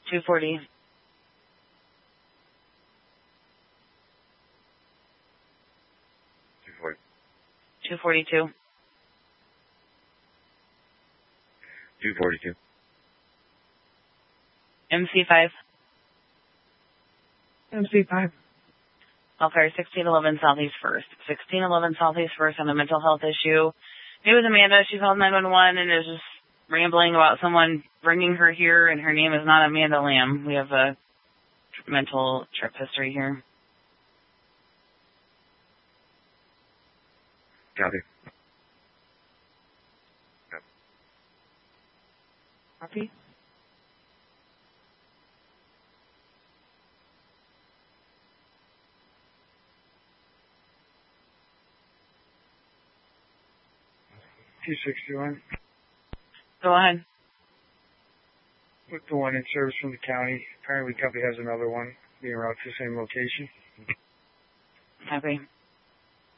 240. 242. 242. MC5. MC5. Welfare 1611 Southeast First. 1611 Southeast First on a mental health issue. It was Amanda. She called 911 and is just rambling about someone bringing her here, and her name is not Amanda Lamb. We have a mental trip history here. Copy. Copy. $261. Go ahead. With the one in service from the county. Apparently, the company has another one being routed to the same location. Copy.